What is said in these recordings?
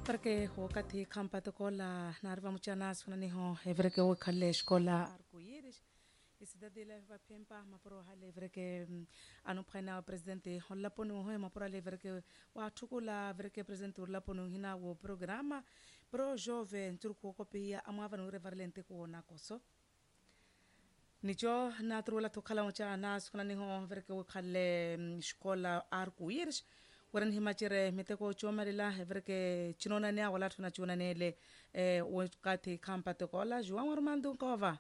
Perché ho cati campato con la narva muchanas con niho evre che ho kalle scola arcoiris e se dade le va pempa ma pro hale evre che anu prena presidente holla ponu ho ma pro hale evre che wa tukula evre che presidente holla ponu hina wo programa pro jove turku ko pia amava no revarlente ko na koso nicho na trola to kala muchanas con niho evre che ho kalle scola arcoiris waran himachire meteko chomarila hevreke chinona ne wala tuna chuna nele wakati kampate kola juan warmandu kova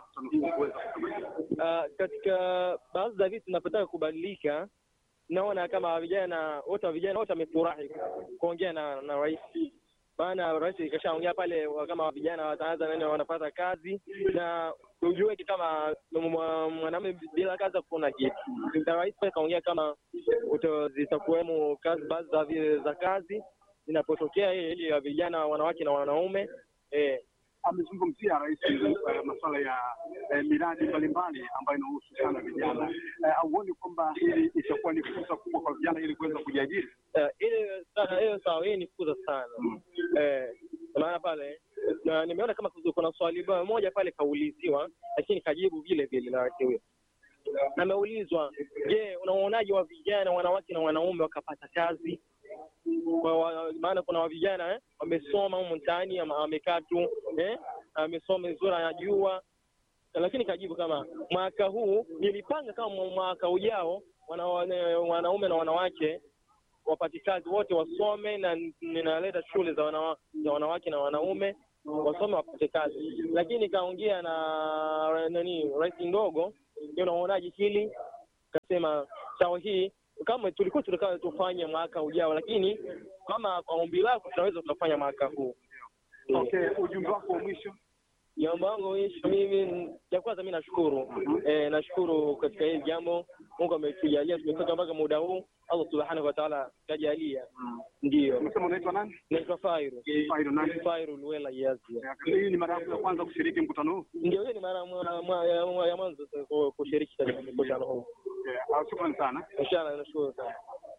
katika baadhi ya vitu tunapotaka kubadilika. Naona kama vijana wote wamefurahi kuongea na rais, maana rais kashaongea pale kama vijana wataanza nani wanapata kazi, na ujue kama mwanamume bila kazi kuna kitu. Rais kaongea kama zitakuwemo kazi, baadhi za kazi zinapotokea ili ya vijana, wanawake na wanaume. Amezungumzia rais masuala ya miradi mbalimbali ambayo inahusu sana vijana. Auoni kwamba hili itakuwa ni fursa kubwa kwa vijana ili kuweza kujiajiri? Hiyo sawa, hii ni fursa sana. Maana pale na nimeona kama kuna swali moja pale kauliziwa, lakini kajibu vile vile na wake huyo. Ameulizwa, je, unaonaje wa vijana, wanawake na wanaume wakapata kazi? Maana kuna vijana wamesoma huko mtaani ama wamekaa tu amesoma vizuri anajua, lakini kajibu kama mwaka huu nilipanga kama mwaka ujao wanaume na wanawake wapate kazi wote, wasome, na ninaleta shule za wanawake na wanaume wasome wapate kazi. Lakini kaongea na rais ndogo, unaonaje hili? Kasema sawa, hii kama tulikuwa tufanye mwaka ujao, lakini kama kwa ombi lako tunaweza kufanya mwaka huu. Okay, ujumbe wako wa mwisho? Jambo langu mwisho mimi ya kwanza mimi nashukuru. Nashukuru katika hili jambo. Mungu ametujalia tumefika mpaka muda huu. Allah Subhanahu wa Ta'ala kajalia. Ndio. Unasema unaitwa nani? Naitwa Fairu. Fairu nani? Fairu Luela Yazi. Hii ni mara ya kwanza kushiriki mkutano huu? Ndio, hii ni mara ya mwanzo kushiriki katika mkutano huu. Shukrani sana. Inshallah, nashukuru sana.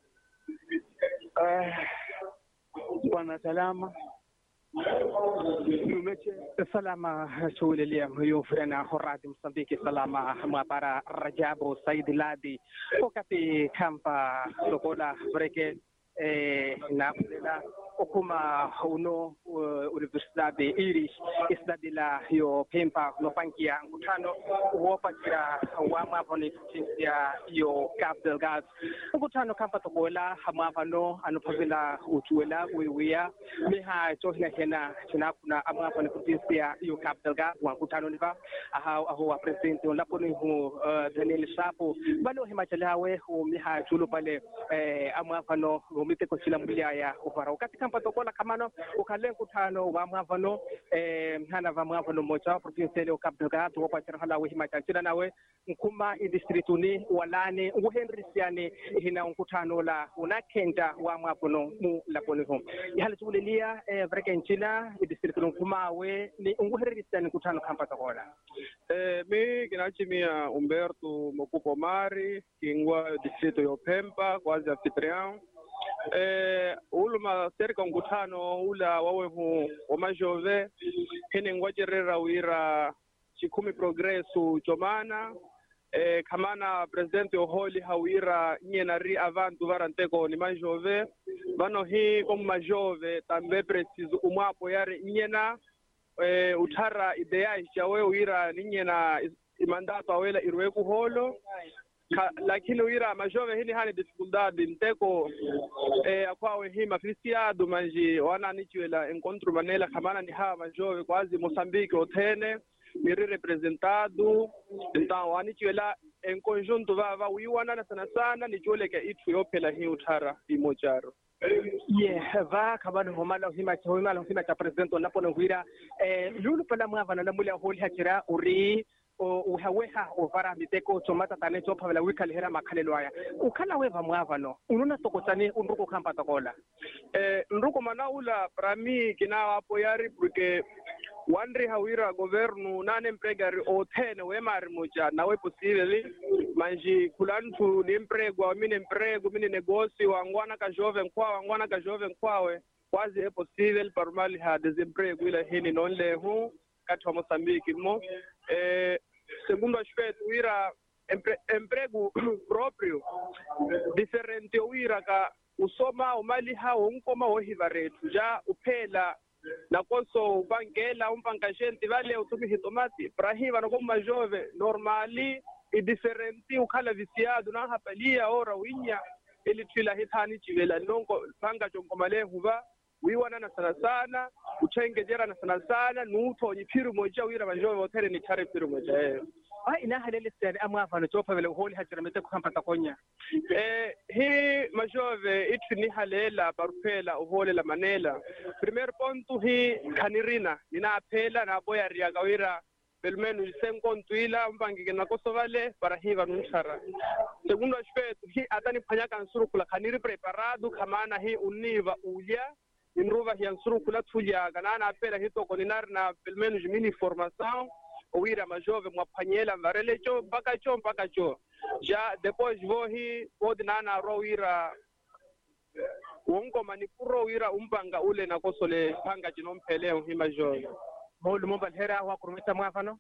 Bwana salama. Salama shulilea yufrena horadi Msambiki salama mwapara Rajabu Said Ladi wakati kampa sokola breke na kudela okuma uno universidade Irish isdadila yo pempa nopangia mkutano wopatira wa mavoni kutinsia yo Cabo Delgado. Mkutano kampa tokola hamavano anopavila utuela wiwia miha johina hena tunakuna amavoni kutinsia yo Cabo Delgado. Mkutano niva aho wa presidente laponi hu Daniel Sapo balo himachalawe hu miha chulu pale amavano umite kochila mbulia ya uvara wakati kampa tokola kamano ukale mkutano wa mavano hana va mavano moja province ya Cabo Delgado wapatira hala we himachachila nawe nkuma districtuni walane uhenrisiane hina mkutano la unakenda wa mavano mu laponi hu yale tulilia vreke nchina districtuni nkuma we ni uhenrisiane mkutano kampa tokola. Mi kinachimia Umberto Mokupo Mari kingwa distrito yo Pempa kwazi anfitrião. Uluma serika mkutano ula wawe hu wamajove hene ngwajerera wira chikumi progresu chomana kamana presidente oholi hawira nyenari avantu varanteko ni majove vano hii komu majove tambe preciso umwapo yare nyena utara idea ishawe wira ninyena imandato awela irweku holo lakini wira majove hini hani dificuldade nteko akwawe hii mafisiado manji wana nichiwela encontro manela kamana ni hawa majove kwazi Moçambique otene miri representado então wanichiwela en conjunto va wiwana sana nichole itu yopela hii utara imocharo. Va kabano homala hima cha presidente napona ngwira lulu pala mwava na muli holi hakira uri uhaweha ovara miteko chomata tane chopa vela wika lihera makalelo haya ukala weva mwava no ununa tokotani unruko kampa tokola nruko manaula prami kina hapo yari porque wandri hawira governu nane mpregari otene wemari moja nawe possibly manji kulantu ni mpregwa mine mprego mine negosi wangwana ka jove nkwawe quase é possível para mal ha desemprego ila hini non lehu kati wa Moçambique mo segundo aspecto ira emprego próprio diferente ira ka usoma umali ha unkoma ohivaretu ja uphela nakoso ubangela umpangashenti vale utumi hitomati prahiva nokoma jove normali e diferente ukhala viciado na hapalia ora winya ili twila hithani chivela nongo panga jonkomale huva wiwana na sana utengejera na sana nuto nyipiru moja wira majove hotere ni chare piru moja ina halele sari amwafano chopa vele holi hajiramete kukampata konya hi majove itni halela barupela uhole la manela primer ponto hi kanirina nina apela na boya riagawira belmenu senkontuila mbangi na kosovale para hiva nunchara segundo aspecto hi atani phanyaka nsuru kula kaniri preparado kamana hi univa ulya inruva hi nsuru kula tulya ganana apela hitoko ninar na belmenu mini formação uira majove mwaphanyela varelecho mpaka cho já depois vohi pode nana roira wongo manipuro uira umpanga ule na kosole panga jinompeleo hi majove molu mo balhera wa kurumita mwafano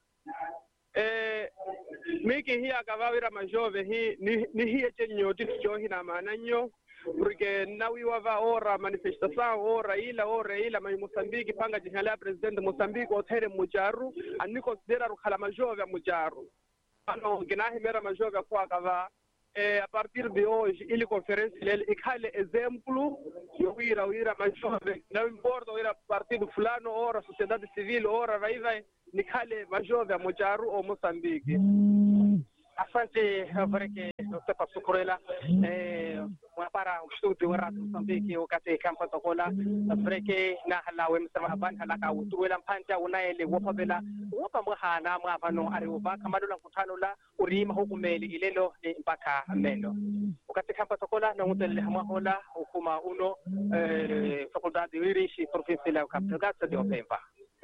miki hi akavawira majove hi ni hi chenyo ticho na mananyo porque nawi wava ora manifestação ora ila mai Moçambique panga jinhala presidente Moçambique othere mujaru ani considera rukhala majove mujaru ano ginahi mera majove kwa akava a partir de hoje ele conferência ele ikhale exemplo wira majove não importa wira partido fulano ora sociedade civil ora vai nikhale majove mujaru o Moçambique asante bareke Dr. Pasukurela para o estúdio Radio Moçambique wakati kampa tokola bareke na halawe msama aban halaka utuwela mpanja unaele wapabela wapa mhana mwapano ariuba kamadula mkutano la urima hukumeli ilelo ni mpaka mendo wakati kampa tokola na mutele hamahola hukuma uno fakultadi wirishi provinsi la Kaptagasa de Opemba.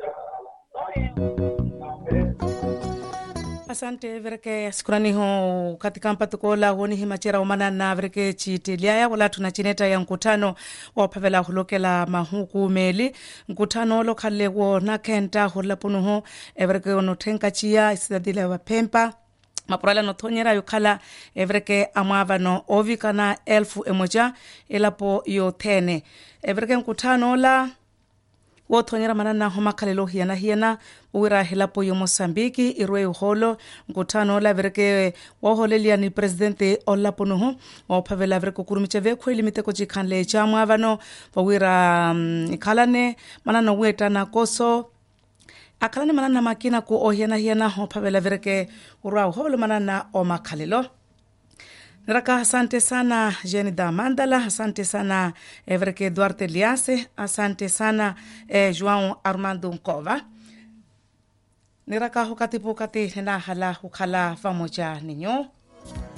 Asante vereke skurani ho katika mpatukola honi himachera umana na vereke chitiliaya wala tunachineta ya mkutano wapavela hulokela mahuku meli mkutano lokale wo na kenta hula punuho vereke onotenka chia isidadile wa pempa mapurala nothonyera yukhala vereke amavano ovikana 1000 elapo yothene vereke mkutano la wothonyera manana homakhalelo hiana uwira hilapo yo Moçambique irwe uholo mkutano la vereke woholelia ni presidente olaponuhu wapavela vereke kurumiche vekho limiteko chikhanle cha mwavano wawira ikhalane manana weta na koso akhalane manana makina ku ohiana wapavela vereke urwa uholo manana omakhalelo. Niraka asante sana Jenny Damandala, asante sana Everke Duarte Liase, asante sana João Armando Nkova. Niraka hukati pukati nina hala hukala pamoja ninyo.